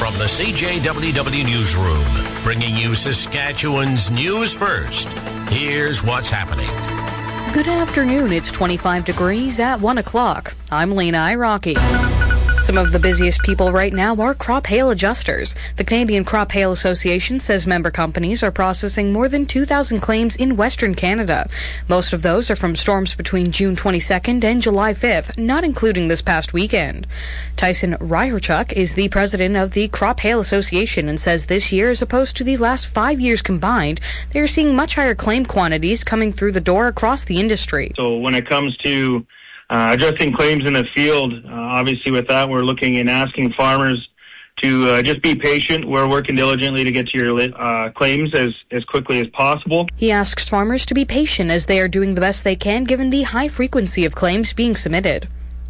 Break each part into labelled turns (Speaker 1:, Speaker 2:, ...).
Speaker 1: From the CJWW Newsroom, bringing you Saskatchewan's news first. Here's what's happening.
Speaker 2: Good afternoon. It's 25 degrees at 1 o'clock. I'm Lena Iraqi. Some of the busiest people right now are crop hail adjusters. The Canadian Crop Hail Association says member companies are processing more than 2,000 claims in Western Canada. Most of those are from storms between June 22nd and July 5th, not including this past weekend. Tyson Ryherchuk is the president of the Crop Hail Association and says this year, as opposed to the last 5 years combined, they are seeing much higher claim quantities coming through the door across the industry.
Speaker 3: So when it comes to adjusting claims in the field, obviously with that, we're looking and asking farmers to just be patient. We're working diligently to get to your claims as quickly as possible.
Speaker 2: He asks farmers to be patient as they are doing the best they can given the high frequency of claims being submitted.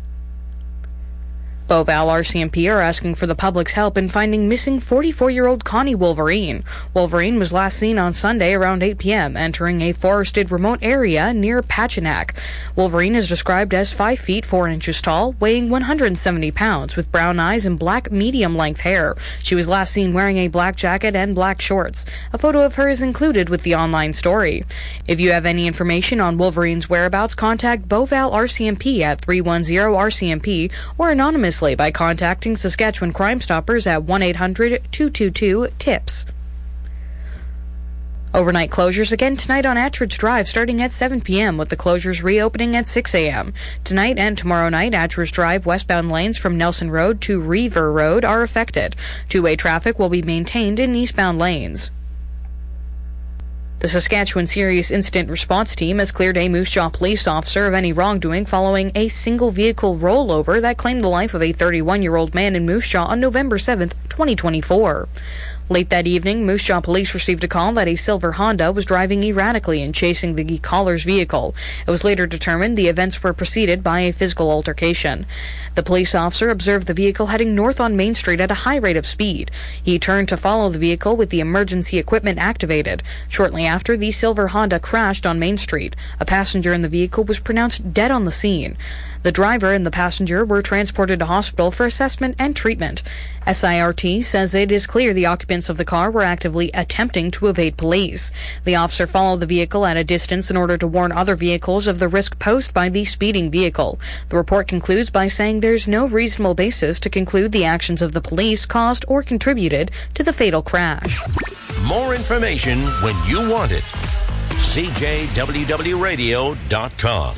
Speaker 2: Beauval RCMP are asking for the public's help in finding missing 44-year-old Connie Wolverine. Wolverine was last seen on Sunday around 8 p.m. entering a forested remote area near Pachinak. Wolverine is described as 5 feet 4 inches tall, weighing 170 pounds, with brown eyes and black medium-length hair. She was last seen wearing a black jacket and black shorts. A photo of her is included with the online story. If you have any information on Wolverine's whereabouts, contact Beauval RCMP at 310-RCMP or anonymously by contacting Saskatchewan Crime Stoppers at 1-800-222-TIPS. Overnight closures again tonight on Attridge Drive starting at 7 p.m. with the closures reopening at 6 a.m. Tonight and tomorrow night, Attridge Drive westbound lanes from Nelson Road to Reaver Road are affected. Two-way traffic will be maintained in eastbound lanes. The Saskatchewan Serious Incident Response Team has cleared a Moose Jaw police officer of any wrongdoing following a single vehicle rollover that claimed the life of a 31-year-old man in Moose Jaw on November 7th, 2024. Late that evening, Moose Jaw police received a call that a silver Honda was driving erratically and chasing the caller's vehicle. It was later determined the events were preceded by a physical altercation. The police officer observed the vehicle heading north on Main Street at a high rate of speed. He turned to follow the vehicle with the emergency equipment activated. Shortly after, the silver Honda crashed on Main Street. A passenger in the vehicle was pronounced dead on the scene. The driver and the passenger were transported to hospital for assessment and treatment. SIRT says it is clear the occupants of the car were actively attempting to evade police. The officer followed the vehicle at a distance in order to warn other vehicles of the risk posed by the speeding vehicle. The report concludes by saying there's no reasonable basis to conclude the actions of the police caused or contributed to the fatal crash.
Speaker 1: More information when you want it. CJWWRadio.com.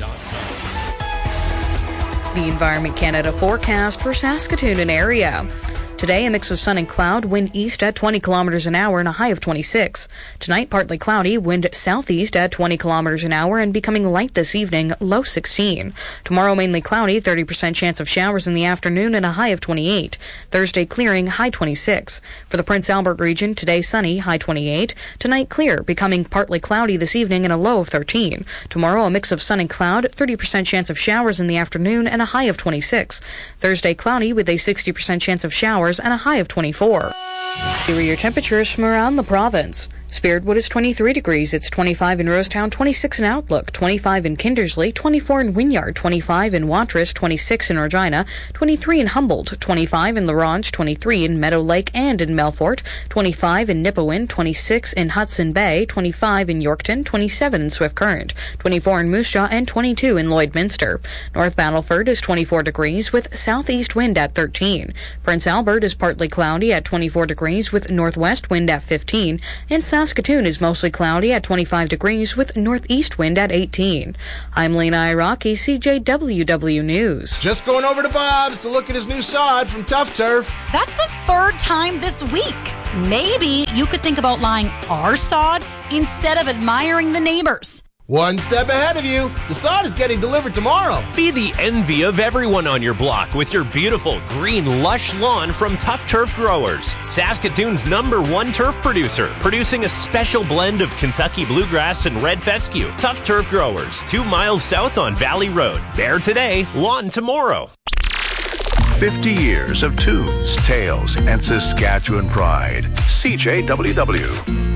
Speaker 2: The Environment Canada forecast for Saskatoon and area. Today, a mix of sun and cloud, wind east at 20 kilometers an hour and a high of 26. Tonight, partly cloudy, wind southeast at 20 kilometers an hour and becoming light this evening, low 16. Tomorrow, mainly cloudy, 30% chance of showers in the afternoon and a high of 28. Thursday, clearing, high 26. For the Prince Albert region, today sunny, high 28. Tonight, clear, becoming partly cloudy this evening and a low of 13. Tomorrow, a mix of sun and cloud, 30% chance of showers in the afternoon and a high of 26. Thursday, cloudy with a 60% chance of showers and a high of 24. Here are your temperatures from around the province. Spiritwood is 23 degrees. It's 25 in Rosetown, 26 in Outlook, 25 in Kindersley, 24 in Wynyard, 25 in Watrous, 26 in Regina, 23 in Humboldt, 25 in La Ronge, 23 in Meadow Lake and in Melfort, 25 in Nipawin, 26 in Hudson Bay, 25 in Yorkton, 27 in Swift Current, 24 in Moose Jaw, and 22 in Lloydminster. North Battleford is 24 degrees with southeast wind at 13. Prince Albert is partly cloudy at 24 degrees with northwest wind at 15, and Saskatoon is mostly cloudy at 25 degrees with northeast wind at 18. I'm Lena Iraqi, CJWW News.
Speaker 4: Just going over to Bob's to look at his new sod from Tough Turf.
Speaker 5: That's the third time this week. Maybe you could think about buying our sod instead of admiring the neighbors.
Speaker 4: One step ahead of you. The sod is getting delivered tomorrow.
Speaker 6: Be the envy of everyone on your block with your beautiful green, lush lawn from Tough Turf Growers. Saskatoon's #1 turf producer, producing a special blend of Kentucky bluegrass and red fescue. Tough Turf Growers, 2 miles south on Valley Road. Bare today, lawn tomorrow.
Speaker 7: 50 years of tunes, tales, and Saskatchewan pride. CJWW.